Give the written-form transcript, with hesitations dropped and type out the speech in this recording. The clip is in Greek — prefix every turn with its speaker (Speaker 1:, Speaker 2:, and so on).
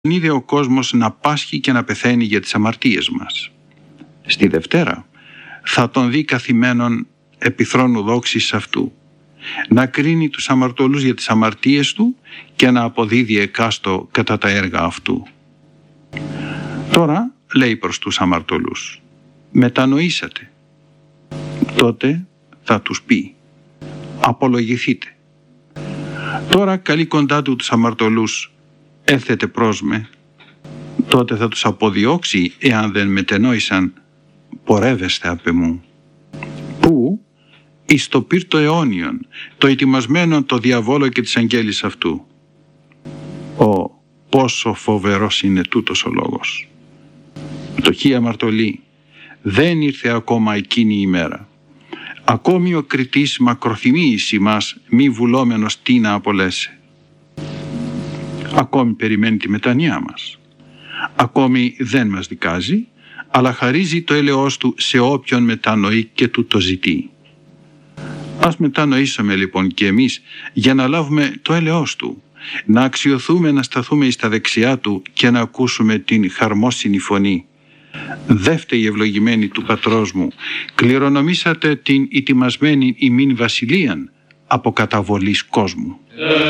Speaker 1: είδε ο κόσμος να πάσχει και να πεθαίνει για τις αμαρτίες μας. Στη Δευτέρα θα τον δει καθημένον επί θρόνου δόξης αυτού, να κρίνει τους αμαρτωλούς για τις αμαρτίες του και να αποδίδει εκάστο κατά τα έργα αυτού. Τώρα λέει προς τους αμαρτωλούς: μετανοήσατε. Τότε θα τους πει: απολογηθείτε. Τώρα καλεί κοντά του τους αμαρτωλούς: έρθετε προς με. Τότε θα τους αποδιώξει εάν δεν μετενόησαν: πορεύεστε απ' εμού. Πού? Εις το πύρτο αιώνιον, το ετοιμασμένο το διαβόλο και της αγγέλης αυτού. Πόσο φοβερός είναι τούτος ο λόγος. Πτωχοί αμαρτωλοί, δεν ήρθε ακόμα εκείνη η ημέρα. Ακόμη ο κριτής μακροθυμεί εις ημάς, μη βουλόμενος τι να απολέσει. Ακόμη περιμένει τη μετανοία μας. Ακόμη δεν μας δικάζει, αλλά χαρίζει το έλεος του σε όποιον μετανοεί και του το ζητεί. Ας μετανοήσουμε λοιπόν και εμείς για να λάβουμε το έλεος του, να αξιωθούμε να σταθούμε εις τα δεξιά του και να ακούσουμε την χαρμόσυνη φωνή: δεύτε η ευλογημένη του πατρός μου, κληρονομήσατε την ετοιμασμένη ημίν βασιλείαν από καταβολής κόσμου.